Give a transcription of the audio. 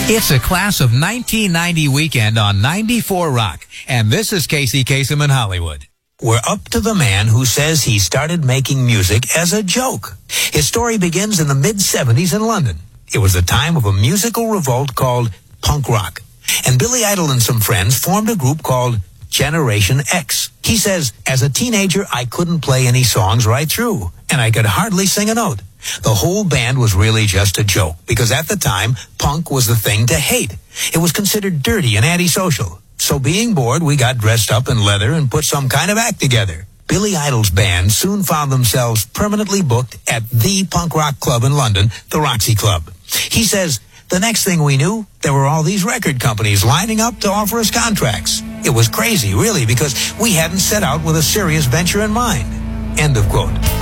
It's a class of 1990 weekend on 94 Rock, and this is Casey Kasem in Hollywood. We're up to the man who says he started making music as a joke. His story begins in the mid-'70s in London. It was the time of a musical revolt called punk rock, and Billy Idol and some friends formed a group called Generation X. He says, as a teenager, I couldn't play any songs right through, and I could hardly sing a note. The whole band was really just a joke, because at the time, punk was the thing to hate. It was considered dirty and antisocial. So being bored, we got dressed up in leather and put some kind of act together. Billy Idol's band soon found themselves permanently booked at the punk rock club in London, the Roxy Club. He says, the next thing we knew, there were all these record companies lining up to offer us contracts. It was crazy, really, because we hadn't set out with a serious venture in mind. End of quote.